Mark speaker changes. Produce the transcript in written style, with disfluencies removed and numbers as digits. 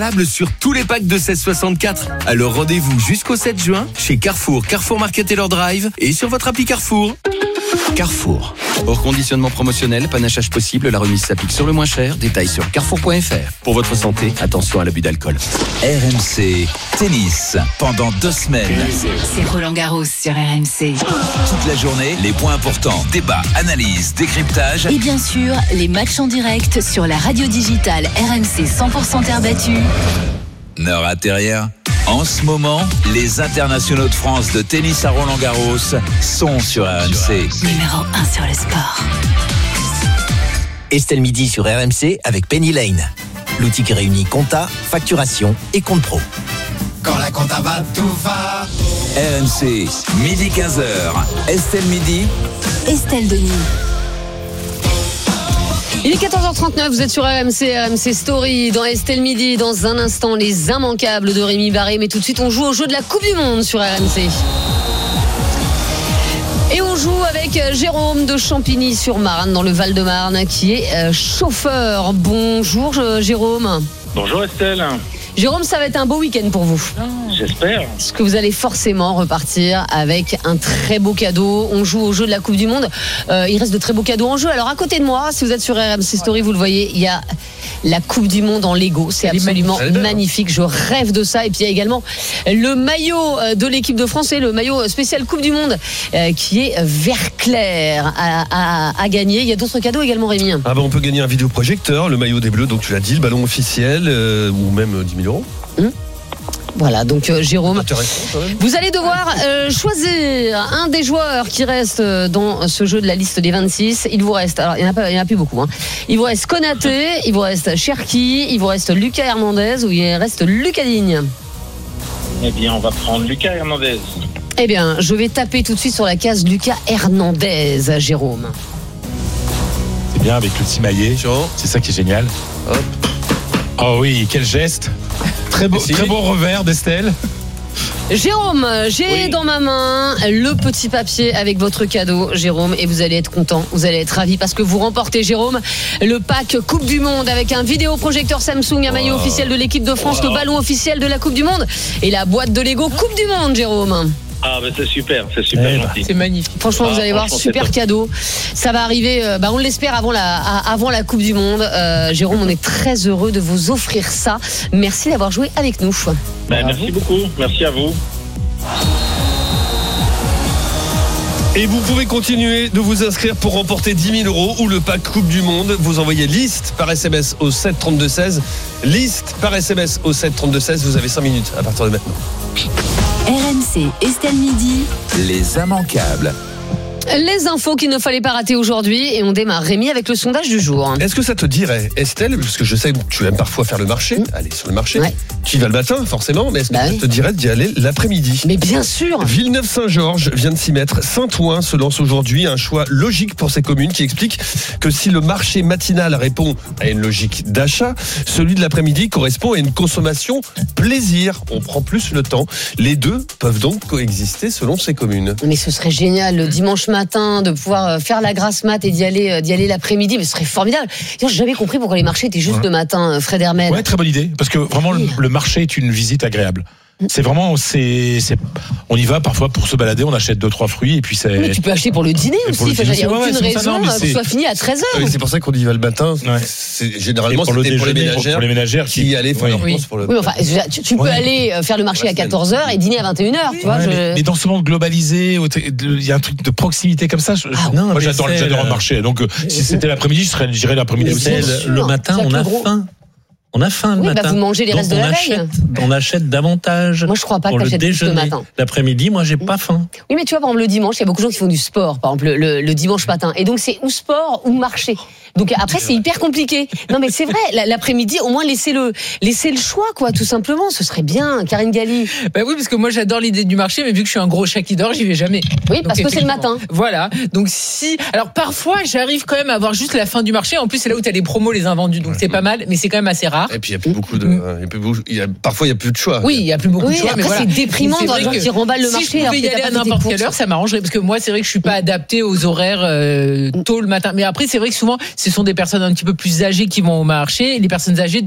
Speaker 1: Sur tous les packs de 1664. Alors rendez-vous jusqu'au 7 juin chez Carrefour, Carrefour Market et leur Drive et sur votre appli Carrefour. Carrefour. Hors conditionnement promotionnel, panachage possible, la remise s'applique sur le moins cher. Détails sur carrefour.fr. Pour votre santé, attention à l'abus d'alcool.
Speaker 2: RMC Tennis pendant 2 semaines.
Speaker 3: C'est Roland Garros sur RMC.
Speaker 2: Toute la journée, les points importants, débats, analyses, décryptage.
Speaker 3: Et bien sûr, les matchs en direct sur la radio digitale RMC 100% terre battue.
Speaker 2: Ne ratez rien. En ce moment, les internationaux de France de tennis à Roland-Garros sont sur RMC.
Speaker 3: Numéro 1 sur le sport.
Speaker 4: Estelle Midi sur RMC avec Penny Lane. L'outil qui réunit compta, facturation et compte pro.
Speaker 5: Quand la compta va, tout va.
Speaker 2: RMC, midi 15h. Estelle Midi.
Speaker 3: Estelle Denis.
Speaker 6: Il est 14h39, vous êtes sur RMC Story, dans Estelle Midi. Dans un instant, les immanquables de Rémi Barré. Mais tout de suite, on joue au jeu de la Coupe du Monde sur RMC. Et on joue avec Jérôme de Champigny-sur-Marne, dans le Val-de-Marne, qui est chauffeur. Bonjour Jérôme.
Speaker 7: Bonjour Estelle.
Speaker 6: Jérôme, ça va être un beau week-end pour vous.
Speaker 7: J'espère.
Speaker 6: Parce que vous allez forcément repartir avec un très beau cadeau. On joue au jeu de la Coupe du Monde. Il reste de très beaux cadeaux en jeu. Alors à côté de moi, si vous êtes sur RMC Story, vous le voyez, il y a la Coupe du Monde en Lego. C'est absolument magnifique. Je rêve de ça. Et puis il y a également le maillot de l'équipe de France et le maillot spécial Coupe du Monde qui est vert clair à gagner. Il y a d'autres cadeaux également, Rémi.
Speaker 8: On peut gagner un vidéoprojecteur, le maillot des Bleus, donc tu l'as dit, le ballon officiel ou même 10 000 €.
Speaker 6: Voilà, donc Jérôme, vous allez devoir choisir un des joueurs qui reste dans ce jeu de la liste des 26. Il vous reste, alors il n'y en a plus beaucoup, il vous reste Konaté, il vous reste Cherki, il vous reste Lucas Hernandez ou il reste Lucas Digne.
Speaker 7: Eh bien, on va prendre Lucas Hernandez.
Speaker 6: Eh bien, je vais taper tout de suite sur la case Lucas Hernandez, Jérôme.
Speaker 9: C'est bien avec le petit maillet, c'est ça qui est génial. Hop. Oh oui, quel geste. Très beau revers d'Estelle.
Speaker 6: Jérôme, j'ai dans ma main le petit papier avec votre cadeau, Jérôme, et vous allez être content, vous allez être ravi parce que vous remportez, Jérôme, le pack Coupe du Monde avec un vidéoprojecteur Samsung, un maillot officiel de l'équipe de France, le ballon officiel de la Coupe du Monde et la boîte de Lego Coupe du Monde, Jérôme.
Speaker 7: Ah c'est super gentil.
Speaker 6: C'est magnifique. Franchement, vous allez voir, super cadeau. Ça va arriver, on l'espère avant la Coupe du Monde. Jérôme, on est très heureux de vous offrir ça. Merci d'avoir joué avec nous.
Speaker 7: Merci beaucoup, merci à vous.
Speaker 8: Et vous pouvez continuer de vous inscrire pour remporter 10 000 € ou le pack Coupe du Monde. Vous envoyez liste par SMS au 7 32 16. Liste par SMS au 7 32 16. Vous avez 5 minutes à partir de maintenant.
Speaker 3: RMC Estelle Midi.
Speaker 2: Les immanquables.
Speaker 6: Les infos qu'il ne fallait pas rater aujourd'hui et on démarre, Rémi, avec le sondage du jour.
Speaker 8: Est-ce que ça te dirait, Estelle, parce que je sais que tu aimes parfois faire le marché, aller sur le marché, tu y vas le matin forcément, mais est-ce que ça te dirait d'y aller l'après-midi ?
Speaker 6: Mais bien sûr.
Speaker 8: Villeneuve-Saint-Georges vient de s'y mettre. Saint-Ouen se lance aujourd'hui, un choix logique pour ces communes qui explique que si le marché matinal répond à une logique d'achat, celui de l'après-midi correspond à une consommation plaisir. On prend plus le temps. Les deux peuvent donc coexister selon ces communes.
Speaker 6: Mais ce serait génial le dimanche matin de pouvoir faire la grasse mat et d'y aller l'après-midi, mais ce serait formidable. J'ai jamais compris pourquoi les marchés étaient juste le matin, Fred Hermel.
Speaker 9: Ouais, très bonne idée, parce que vraiment le marché est une visite agréable. C'est vraiment, on y va parfois pour se balader, on achète 2-3 fruits et puis c'est.
Speaker 6: Mais tu peux acheter pour le dîner aussi. Il n'y a aucune raison que ce soit fini à 13h.
Speaker 8: Oui, c'est pour ça qu'on y va le matin. Généralement, c'était pour les ménagères qui y allaient faire leur course pour le.
Speaker 6: Oui, enfin, tu peux aller faire le marché à 14h et dîner à 21h. Tu vois,
Speaker 9: mais dans ce monde globalisé, il y a un truc de proximité comme ça. Moi, j'adore le marché. Donc, si c'était l'après-midi, j'irais l'après-midi aussi.
Speaker 10: Le matin, on a faim. On a faim le matin.
Speaker 6: Vous mangez les restes de la veille.
Speaker 10: On achète davantage.
Speaker 6: Moi, je crois pas que t'achètes plus le matin.
Speaker 10: L'après-midi, moi, j'ai pas faim.
Speaker 6: Oui, mais tu vois, par exemple, le dimanche, il y a beaucoup de gens qui font du sport, par exemple, le dimanche matin. Et donc, c'est ou sport ou marché. Donc après, c'est hyper compliqué. Non, mais c'est vrai, l'après-midi, au moins, laissez le choix, quoi, tout simplement. Ce serait bien, Karine Galli.
Speaker 11: Bah oui, parce que moi, j'adore l'idée du marché, mais vu que je suis un gros chat qui dort, j'y vais jamais.
Speaker 6: Oui, parce que c'est le matin.
Speaker 11: Voilà. Donc alors parfois, j'arrive quand même à avoir juste la fin du marché. En plus, c'est là où t'as les promos, les invendus. Donc c'est pas mal, mais c'est quand même assez rare.
Speaker 8: Et puis, il y a plus beaucoup parfois, il y a plus de choix.
Speaker 11: Oui, il y a plus beaucoup de choix.
Speaker 6: Après,
Speaker 11: mais voilà.
Speaker 6: C'est déprimant dans les gens qui remballent le marché.
Speaker 11: Si je pouvais y aller à n'importe quelle heure, ça m'arrangerait. Parce que moi, c'est vrai que je suis pas adapté aux horaires tôt le matin. Mais après, c'est vrai que souvent, ce sont des personnes un petit peu plus âgées qui vont au marché. Et les personnes âgées